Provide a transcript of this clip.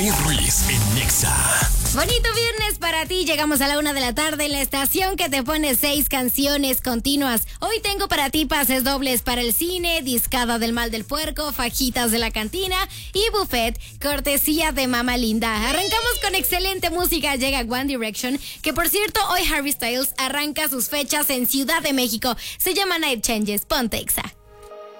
Ruiz en Nexa. Bonito viernes para ti. Llegamos a la 1 de la tarde en la estación que te pone 6 canciones continuas. Hoy tengo para ti pases dobles para el cine, discada del mal del puerco, fajitas de la cantina y buffet, cortesía de Mama Linda. Arrancamos con excelente música. Llega One Direction, que por cierto, hoy Harry Styles arranca sus fechas en Ciudad de México. Se llama Night Changes. Ponte Exa.